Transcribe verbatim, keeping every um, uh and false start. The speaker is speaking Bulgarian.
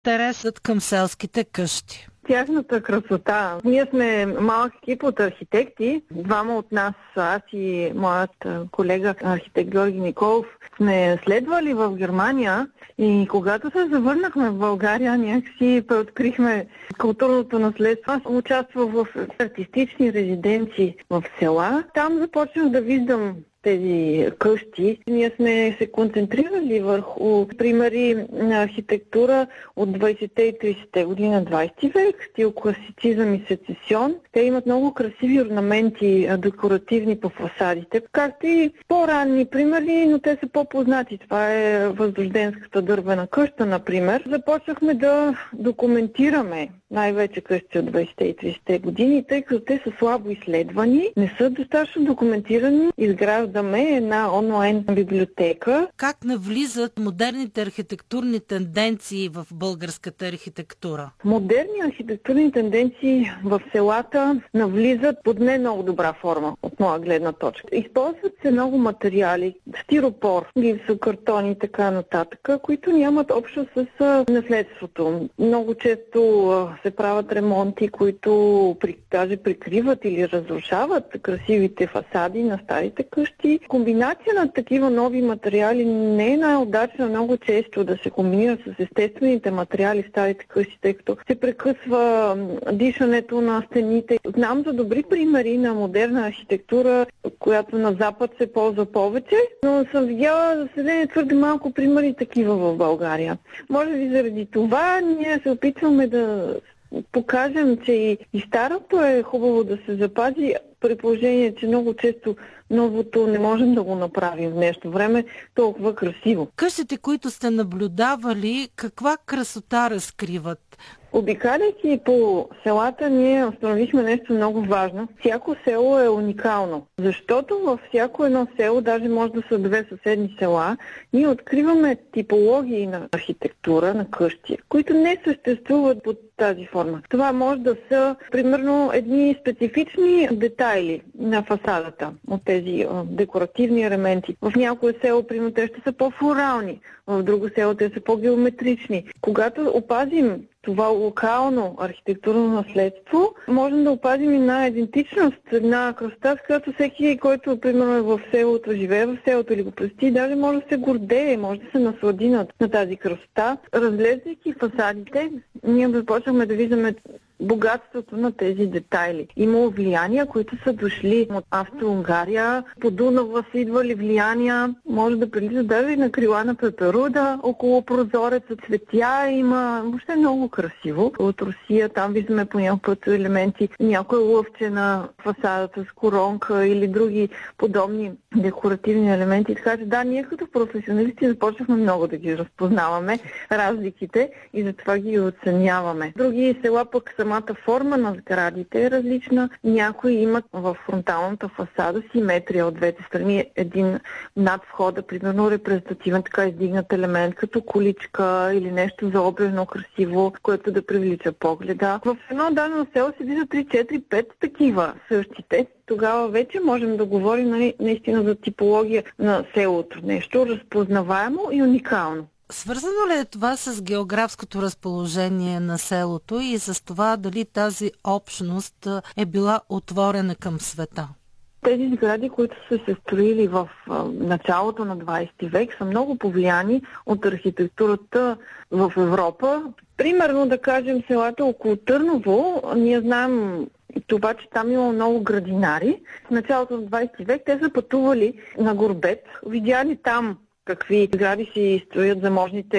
интересът към селските къщи? Тяхната красота. Ние сме малък екип от архитекти. Двама от нас, аз и моят колега архитект Георги Николов, сме следвали в Германия и когато се завърнахме в България, някакси преоткрихме културното наследство. Аз участвах в артистични резиденции в села. Там започнах да виждам тези къщи. Ние сме се концентрирали върху примери на архитектура от двайсетте и тридесетте години на двайсети век, стил класицизъм и сецесион. Те имат много красиви орнаменти, декоративни по фасадите, както и по-ранни примери, но те са по-познати. Това е Възрожденската дървена къща, например. Започнахме да документираме най-вече къщи от двайсетте и тридесетте години, тъй като те са слабо изследвани, не са достатъчно документирани. Изграждаме една онлайн библиотека. Как навлизат модерните архитектурни тенденции в българската архитектура? Модерни архитектурни тенденции в селата навлизат под не много добра форма, от моя гледна точка. Използват се много материали, стиропор, гипсокартон и така нататък, които нямат общо с наследството. Много често се правят ремонти, които даже прикриват или разрушават красивите фасади на старите къщи. Комбинация на такива нови материали не е най-удачна много често да се комбинира с естествените материали в старите къщи, тъй като се прекъсва дишането на стените. Знам за добри примери на модерна архитектура, която на Запад се ползва повече, но съм видяла, за съжаление, твърде малко примери такива в България. Може би заради това ние се опитваме да покажем, че и, и старото е хубаво да се запази, при положение, че много често новото не можем да го направим в днешно време толкова красиво. Къщите, които сте наблюдавали, каква красота разкриват? Обикаляйки по селата, ние установихме нещо много важно. Всяко село е уникално, защото във всяко едно село, даже може да са две съседни села, ние откриваме типологии на архитектура, на къщи, които не съществуват под тази форма. Това може да са, примерно, едни специфични детайли на фасадата от тези а, декоративни елементи. В някое село, примерно, те ще са по-флорални, в друго село те са по-геометрични. Когато опазим това локално архитектурно наследство, можем да опазим една идентичност, една красота, с която всеки, който, примерно, е в селото, живее в селото или го посети, даже може да се гордее, може да се наслади на, на тази красота. Разглеждайки фасадите, ние започваме да виждаме богатството на тези детайли. Има влияния, които са дошли от Австро-Унгария, по Дунава са идвали влияния, може да прилиза даже и на крила на пеперуда, около прозореца цветя има, въобще много красиво. От Русия там виждаме по някакъв път елементи, някое лъвче на фасадата с коронка или други подобни декоративни елементи. Така че да, ние като професионалисти започнахме много да ги разпознаваме, разликите, и затова ги оценяваме. Други села пък самата форма на сградите е различна. Някои имат в фронталната фасада симетрия от двете страни. Един над входа, примерно репрезентативен така издигнат елемент, като количка или нещо заобразно красиво, което да привлича погледа. В едно дадено село се вижда три, четири, пет такива същите. Тогава вече можем да говорим нали, наистина за типология на селото. Нещо разпознаваемо и уникално. Свързано ли е това с географското разположение на селото и с това дали тази общност е била отворена към света? Тези сгради, които са се строили в началото на двайсети век, са много повлияни от архитектурата в Европа. Примерно, да кажем, селата около Търново, ние знаем това, че там има много градинари. В началото на двайсети век те са пътували на Горбет, видяли там какви сгради си строят заможните